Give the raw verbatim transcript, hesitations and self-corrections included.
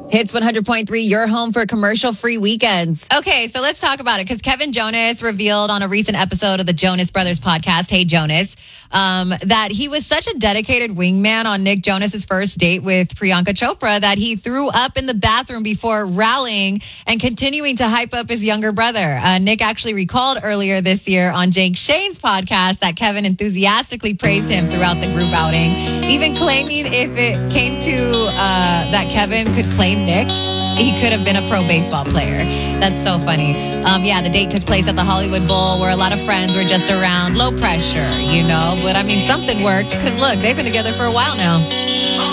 Hits one hundred point three, your home for commercial-free weekends. Okay, so let's talk about it because Kevin Jonas revealed on a recent episode of the Jonas Brothers podcast, Hey Jonas, um, that he was such a dedicated wingman on Nick Jonas's first date with Priyanka Chopra that he threw up in the bathroom before rallying and continuing to hype up his younger brother. Uh, Nick actually recalled earlier this year on Jake Shane's podcast that Kevin enthusiastically praised him throughout the group outing, even claiming if it came to uh, that Kevin could claim Nick, he could have been a pro baseball player. That's so funny. Um, yeah, the date took place at the Hollywood Bowl where a lot of friends were just around. Low pressure, you know. But, I mean, something worked because, look, they've been together for a while now.